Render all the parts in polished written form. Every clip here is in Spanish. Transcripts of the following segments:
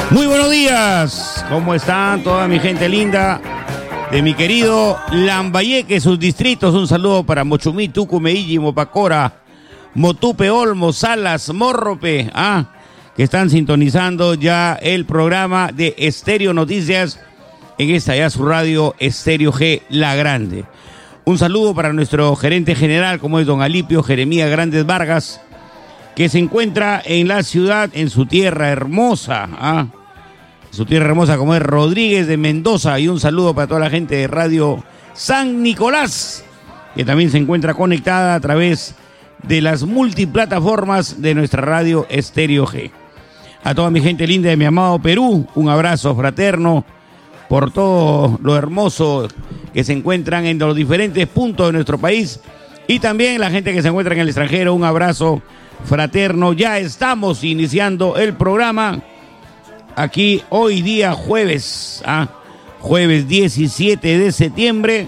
Muy buenos días, ¿cómo están toda mi gente linda de mi querido Lambayeque, sus distritos? Un saludo para Mochumí, Tucumeilli, Mopacora, Motupe, Olmo, Salas, Morrope, que están sintonizando ya el programa de Estéreo Noticias en esta ya su radio Estéreo G La Grande. Un saludo para nuestro gerente general, como es don Alipio Jeremías Grandes Vargas, que se encuentra en la ciudad, en su tierra hermosa, su tierra hermosa como es Rodríguez de Mendoza. Y un saludo para toda la gente de Radio San Nicolás, que también se encuentra conectada a través de las multiplataformas de nuestra radio Estéreo G. A toda mi gente linda de mi amado Perú, un abrazo fraterno por todo lo hermoso que se encuentran en los diferentes puntos de nuestro país, y también la gente que se encuentra en el extranjero, un abrazo fraterno. Ya estamos iniciando el programa aquí hoy día jueves, jueves 17 de septiembre,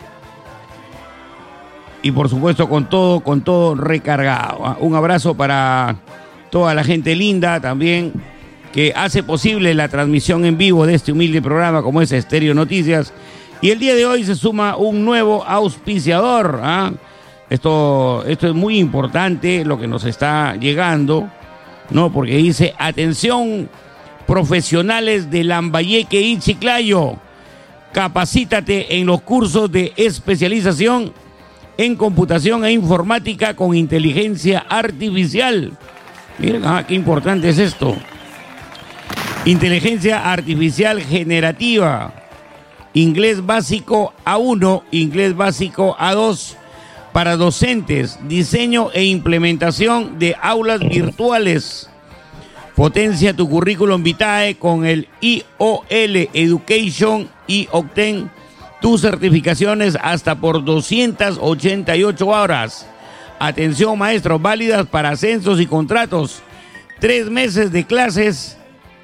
y por supuesto con todo recargado. Un abrazo para toda la gente linda también que hace posible la transmisión en vivo de este humilde programa como es Estéreo Noticias. Y el día de hoy se suma un nuevo auspiciador. Esto es muy importante lo que nos está llegando, ¿no? Porque dice: atención, profesionales de Lambayeque y Chiclayo, capacítate en los cursos de especialización en computación e informática con inteligencia artificial. Miren, qué importante es esto. Inteligencia artificial generativa, inglés básico A1, inglés básico A2 para docentes, diseño e implementación de aulas virtuales. Potencia tu currículum vitae con el IOL Education y obtén tus certificaciones hasta por 288 horas. Atención maestros, válidas para ascensos y contratos. 3 meses de clases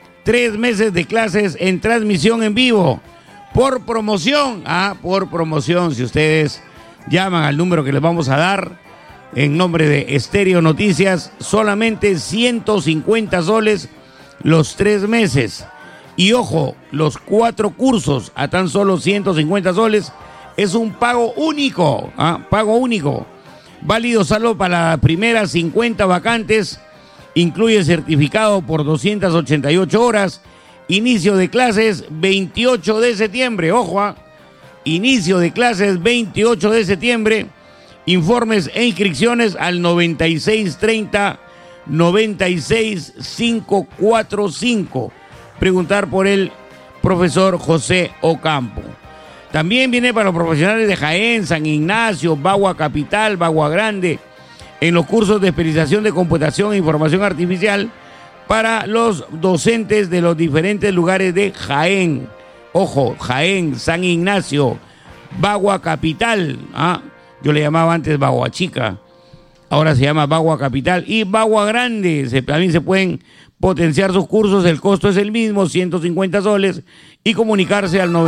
en transmisión en vivo. Por promoción, si ustedes llaman al número que les vamos a dar en nombre de Estéreo Noticias, solamente 150 soles los 3 meses. Y ojo, los 4 cursos a tan solo 150 soles es un pago único, pago único. Válido solo para las primeras 50 vacantes. Incluye certificado por 288 horas. Inicio de clases 28 de septiembre. Ojo, inicio de clases 28 de septiembre. Informes e inscripciones al 9630-96545. Preguntar por el profesor José Ocampo. También viene para los profesionales de Jaén, San Ignacio, Bagua Capital, Bagua Grande, en los cursos de especialización de computación e información artificial para los docentes de los diferentes lugares de Jaén. Ojo, Jaén, San Ignacio, Bagua Capital, yo le llamaba antes Bagua Chica, ahora se llama Bagua Capital, y Bagua Grande. También se pueden potenciar sus cursos, el costo es el mismo, 150 soles, y comunicarse al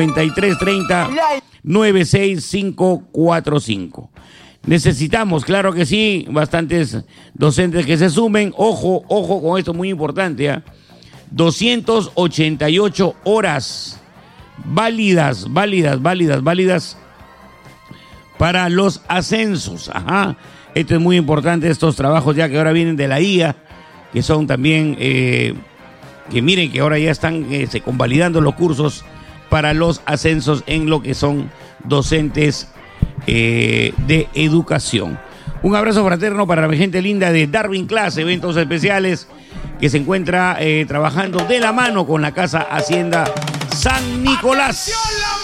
9330-96545. Necesitamos, claro que sí, bastantes docentes que se sumen. Ojo con esto, muy importante, 288 horas válidas para los ascensos. Esto es muy importante, estos trabajos ya que ahora vienen de la IA, que son también, que miren que ahora ya están convalidando los cursos para los ascensos en lo que son docentes de educación. Un abrazo fraterno para la gente linda de Darwin Class, eventos especiales, que se encuentra trabajando de la mano con la Casa Hacienda San Nicolás.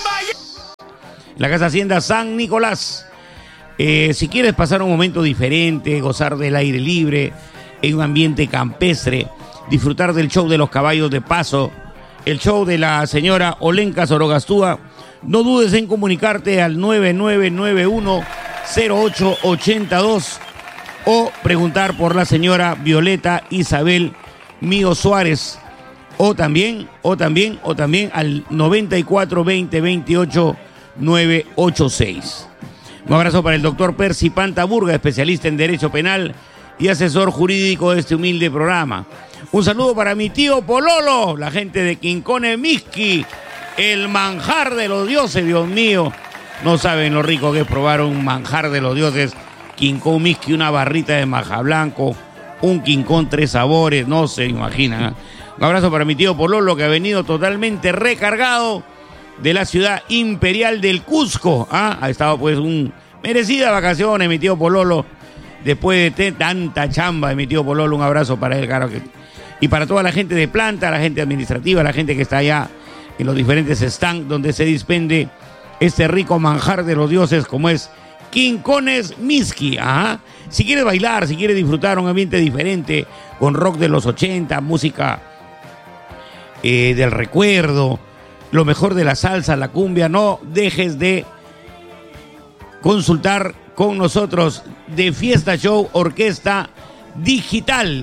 La Casa Hacienda San Nicolás. Si quieres pasar un momento diferente, gozar del aire libre, en un ambiente campestre, disfrutar del show de los caballos de paso, el show de la señora Olenka Zorogastúa, no dudes en comunicarte al 9991-0882 o preguntar por la señora Violeta Isabel Mío Suárez, o también al 9420-28-986. Un abrazo para el doctor Percy Pantaburga, especialista en Derecho Penal y asesor jurídico de este humilde programa. Un saludo para mi tío Pololo, la gente de Quincones Miski, el manjar de los dioses, Dios mío. No saben lo rico que es probar un manjar de los dioses. Quincón Miski, una barrita de maja blanco, un quincón 3 sabores, no se imaginan. Un abrazo para mi tío Pololo, que ha venido totalmente recargado de la ciudad imperial del Cusco. Ha estado pues un merecida vacaciones, mi tío Pololo. Después de tanta chamba de mi tío Pololo, un abrazo para él, claro que. Y para toda la gente de planta, la gente administrativa, la gente que está allá en los diferentes stands donde se dispende este rico manjar de los dioses como es Quincones Miski. Si quieres bailar, si quieres disfrutar un ambiente diferente con rock de los 80, música del recuerdo, lo mejor de la salsa, la cumbia, no dejes de consultar con nosotros de Fiesta Show, orquesta digital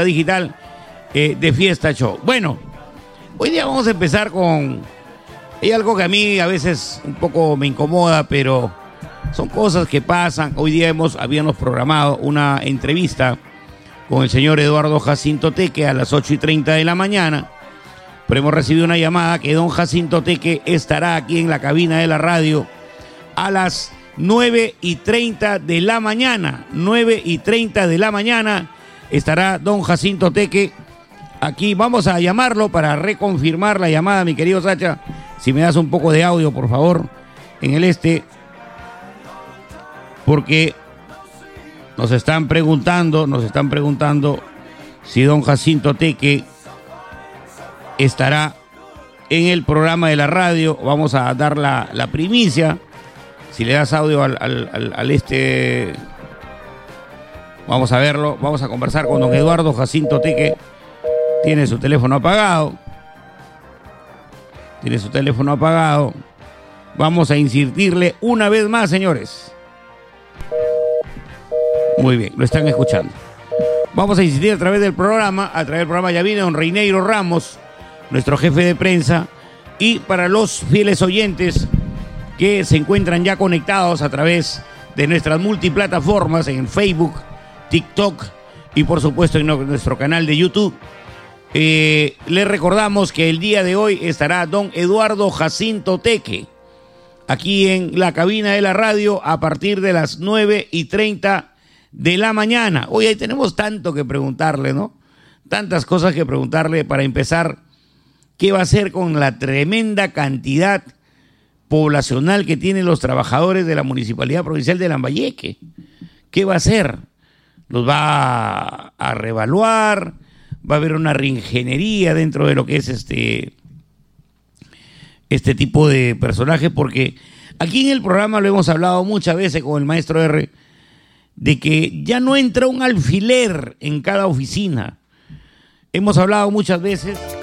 de Fiesta Show. Bueno, hoy día vamos a empezar con... Hay algo que a mí a veces un poco me incomoda, pero son cosas que pasan. Hoy día habíamos programado una entrevista con el señor Eduardo Jacinto Teque a las 8:30 de la mañana, pero hemos recibido una llamada que don Jacinto Teque estará aquí en la cabina de la radio a las 9:30 de la mañana. 9:30 de la mañana estará don Jacinto Teque aquí. Vamos a llamarlo para reconfirmar la llamada, mi querido Sacha. Si me das un poco de audio, por favor, en el porque nos están preguntando si don Jacinto Teque estará en el programa de la radio. Vamos a dar la primicia. Si le das audio vamos a verlo, vamos a conversar con don Eduardo Jacinto Teque. Tiene su teléfono apagado. Vamos a insistirle una vez más, señores. Muy bien, lo están escuchando. Vamos a insistir a través del programa. Ya viene don Reineiro Ramos, nuestro jefe de prensa. Y para los fieles oyentes que se encuentran ya conectados a través de nuestras multiplataformas en Facebook, TikTok y por supuesto en nuestro canal de YouTube, les recordamos que el día de hoy estará don Eduardo Jacinto Teque aquí en la cabina de la radio a partir de las 9:30 de la mañana. Hoy ahí tenemos tanto que preguntarle, ¿no? Tantas cosas que preguntarle. Para empezar, ¿qué va a hacer con la tremenda cantidad poblacional que tienen los trabajadores de la Municipalidad Provincial de Lambayeque? ¿Qué va a hacer? ¿Los va a reevaluar? ¿Va a haber una reingeniería dentro de lo que es este tipo de personajes? Porque aquí en el programa lo hemos hablado muchas veces con el maestro R, de que ya no entra un alfiler en cada oficina. Hemos hablado muchas veces